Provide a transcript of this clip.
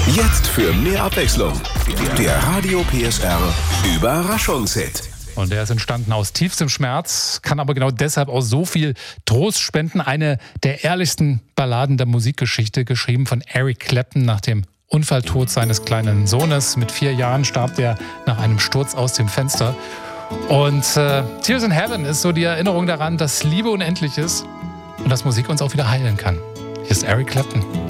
Jetzt für mehr Abwechslung. Der Radio PSR Überraschungshit. Und der ist entstanden aus tiefstem Schmerz, kann aber genau deshalb auch so viel Trost spenden. Eine der ehrlichsten Balladen der Musikgeschichte, geschrieben von Eric Clapton nach dem Unfalltod seines kleinen Sohnes. Mit 4 Jahren starb er nach einem Sturz aus dem Fenster. Und Tears in Heaven ist so die Erinnerung daran, dass Liebe unendlich ist und dass Musik uns auch wieder heilen kann. Hier ist Eric Clapton.